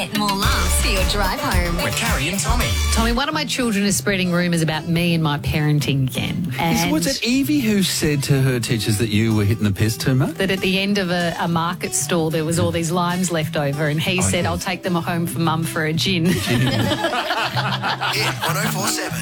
Get more laughs for your drive home. With Carrie and Tommy. Tommy, one of my children is spreading rumours about me and my parenting again. And Was it Evie who said to her teachers that you were hitting the piss too much? that at the end of a market stall there was all these limes left over, and he said, yes. I'll take them home for Mum for a gin. Hit 104.7.